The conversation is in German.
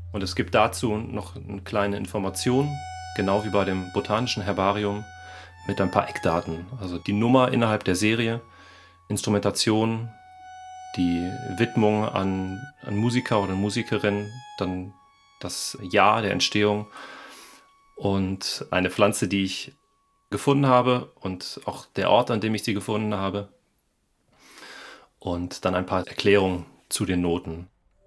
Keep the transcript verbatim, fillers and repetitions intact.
Und es gibt dazu noch eine kleine Information, genau wie bei dem Botanischen Herbarium, mit ein paar Eckdaten. Also die Nummer innerhalb der Serie, Instrumentation, die Widmung an, an Musiker oder Musikerin, dann das Jahr der Entstehung und eine Pflanze, die ich gefunden habe und auch der Ort, an dem ich sie gefunden habe und dann ein paar Erklärungen zu den Noten.